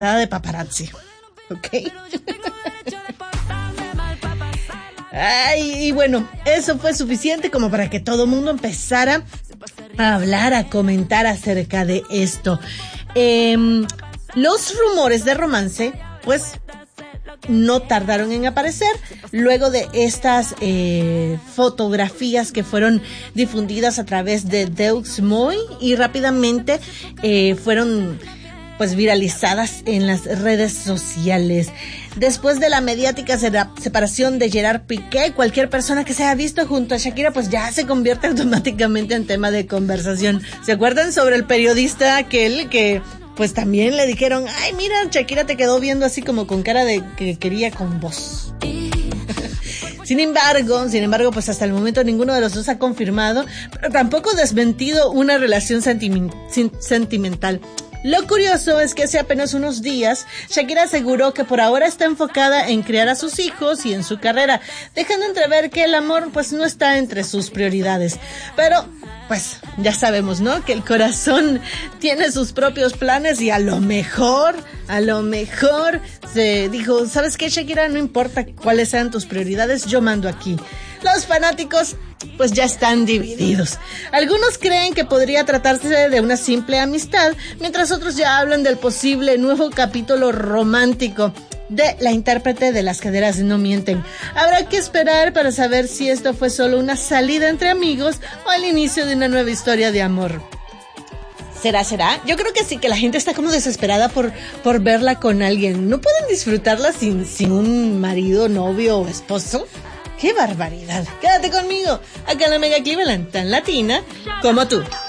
nada de paparazzi, ¿ok? Ay, y bueno, eso fue suficiente como para que todo el mundo empezara a hablar, a comentar acerca de esto. Los rumores de romance, pues, no tardaron en aparecer luego de estas fotografías que fueron difundidas a través de Deux Moi y rápidamente fueron pues viralizadas en las redes sociales. Después de la mediática separación de Gerard Piqué, cualquier persona que se haya visto junto a Shakira pues ya se convierte automáticamente en tema de conversación. ¿Se acuerdan sobre el periodista aquel que pues también le dijeron, ay mira, Shakira te quedó viendo así como con cara de que quería con vos? Sin embargo, pues hasta el momento ninguno de los dos ha confirmado, pero tampoco desmentido una relación sentimental. Lo curioso es que hace apenas unos días, Shakira aseguró que por ahora está enfocada en criar a sus hijos y en su carrera, dejando entrever que el amor pues no está entre sus prioridades. Pero, pues, ya sabemos, ¿no? Que el corazón tiene sus propios planes y a lo mejor se dijo, ¿sabes qué, Shakira? No importa cuáles sean tus prioridades, yo mando aquí. Los fanáticos pues ya están divididos. Algunos creen que podría tratarse de una simple amistad, mientras otros ya hablan del posible nuevo capítulo romántico de la intérprete de Las caderas no mienten. Habrá que esperar para saber si esto fue solo una salida entre amigos o el inicio de una nueva historia de amor. ¿Será? Yo creo que sí, que la gente está como desesperada por verla con alguien. ¿No pueden disfrutarla sin un marido, novio o esposo? ¡Qué barbaridad! Quédate conmigo, acá en la Mega Cleveland, tan latina como tú.